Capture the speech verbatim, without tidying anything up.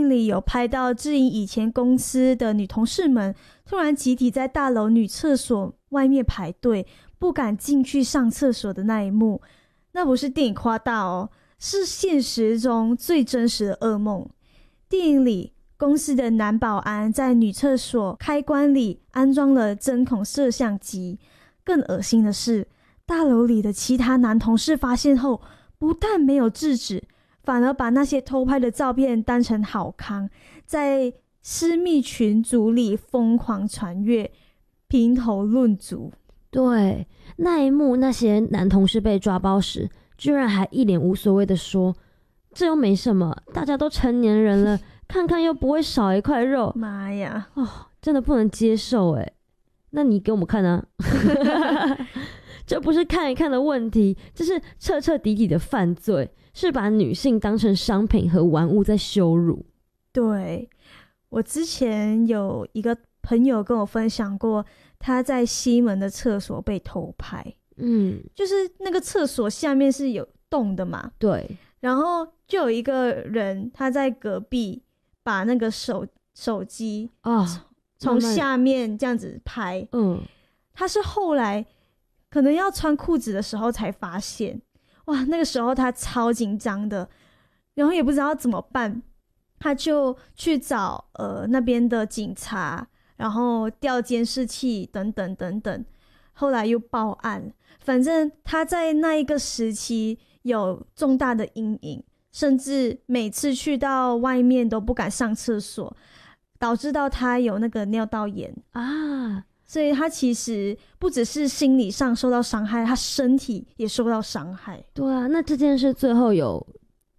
影里有拍到志颖以前公司的女同事们突然集体在大楼女厕所外面排队，不敢进去上厕所的那一幕，那不是电影夸大哦，是现实中最真实的噩梦。电影里公司的男保安在女厕所开关里安装了针孔摄像机，更恶心的是，大楼里的其他男同事发现后，不但没有制止，反而把那些偷拍的照片当成好康，在私密群组里疯狂传阅，评头论足。 对，那一幕那些男同事被抓包时，居然还一脸无所谓的说，这又没什么，大家都成年人了，看看又不会少一块肉。 妈呀， 哦，真的不能接受耶。那你给我们看啊。这不是看一看的问题，这是彻彻底底的犯罪，是把女性当成商品和玩物在羞辱。 对，我之前有一个朋友跟我分享过，他在西门的厕所被偷拍。嗯，就是那个厕所下面是有洞的嘛， 对， 然后就有一个人他在隔壁把那个手手机啊从下面这样子拍。嗯，他是后来可能要穿裤子的时候才发现，哇，那个时候他超紧张的，然后也不知道怎么办，他就去找呃那边的警察，然后调监视器等等等等，后来又报案。反正他在那一个时期有重大的阴影，甚至每次去到外面都不敢上厕所，导致到他有那个尿道炎啊。所以他其实不只是心理上受到伤害，他身体也受到伤害。 对啊，那这件事最后有